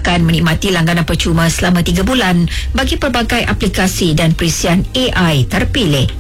akan menikmati langganan percuma selama 3 bulan bagi pelbagai aplikasi dan perisian AI terpilih.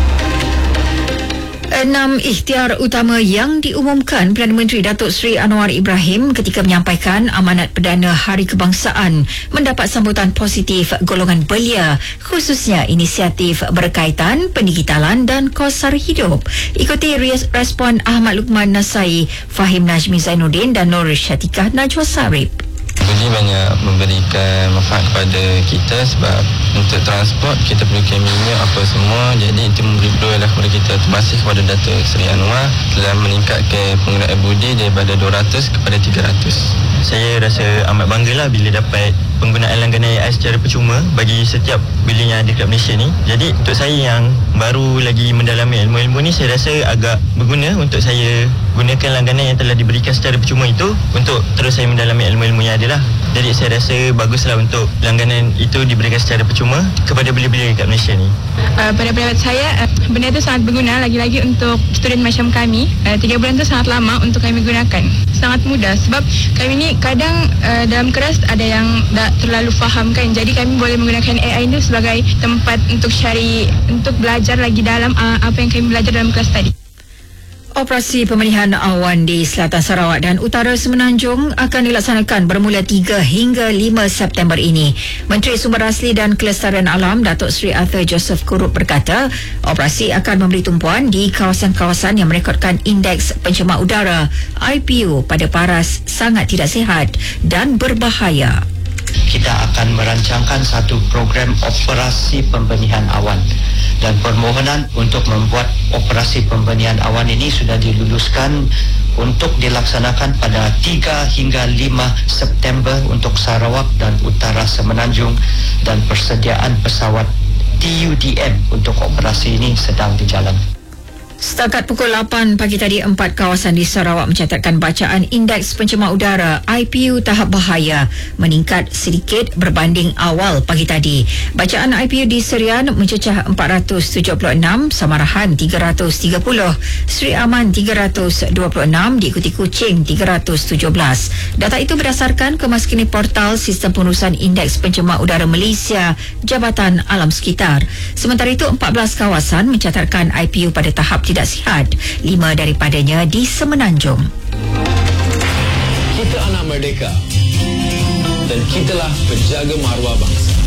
6 ikhtiar utama yang diumumkan Perdana Menteri Datuk Seri Anwar Ibrahim ketika menyampaikan amanat Perdana Hari Kebangsaan mendapat sambutan positif golongan belia, khususnya inisiatif berkaitan pendigitalan dan kos sara hidup. Ikuti respon Ahmad Lukman Nasai, Fahim Najmi Zainuddin dan Nur Syatikah Najwa Sarip. Beli banyak memberikan manfaat kepada kita sebab untuk transport kita perlukan minyak apa semua, jadi itu memberilah kepada kita. Terima kasih kepada Datuk Seri Anwar telah meningkatkan penggunaan budi daripada 200 kepada 300. Saya rasa amat banggalah bila dapat penggunaan langganan AI secara percuma bagi setiap bilik yang ada kat Malaysia ni. Jadi untuk saya yang baru lagi mendalami ilmu-ilmu ni, saya rasa agak berguna untuk saya gunakan langganan yang telah diberikan secara percuma itu untuk terus saya mendalami ilmu-ilmu yang ada lah. Jadi saya rasa baguslah untuk langganan itu diberikan secara percuma kepada belia-belia kat Malaysia ni. Pada pendapat saya, benda itu sangat berguna lagi-lagi untuk student macam kami. 3 bulan itu sangat lama untuk kami gunakan. Sangat mudah sebab kami ni kadang dalam kelas ada yang tak terlalu faham kan. Jadi kami boleh menggunakan AI itu sebagai tempat untuk untuk belajar lagi dalam apa yang kami belajar dalam kelas tadi. Operasi pemilihan awan di Selatan Sarawak dan Utara Semenanjung akan dilaksanakan bermula 3 hingga 5 September ini. Menteri Sumber Asli dan Kelestarian Alam Datuk Seri Arthur Joseph Kurup berkata, operasi akan memberi tumpuan di kawasan-kawasan yang merekodkan indeks pencemar udara IPU pada paras sangat tidak sihat dan berbahaya. Kita akan merancangkan satu program operasi pembenihan awan dan permohonan untuk membuat operasi pembenihan awan ini sudah diluluskan untuk dilaksanakan pada 3 hingga 5 September untuk Sarawak dan Utara Semenanjung, dan persediaan pesawat TUDM untuk operasi ini sedang dijalankan. Setakat pukul 8 pagi tadi, 4 kawasan di Sarawak mencatatkan bacaan indeks pencemar udara IPU tahap bahaya meningkat sedikit berbanding awal pagi tadi. Bacaan IPU di Serian mencecah 476, Samarahan 330, Seri Aman 326, diikuti Kuching 317. Data itu berdasarkan kemaskini portal Sistem Pengurusan Indeks Pencemar Udara Malaysia Jabatan Alam Sekitar. Sementara itu, 14 kawasan mencatatkan IPU pada tahap tidak sihat, 5 daripadanya di Semenanjung. Kita anak merdeka dan kitalah penjaga maruah bangsa.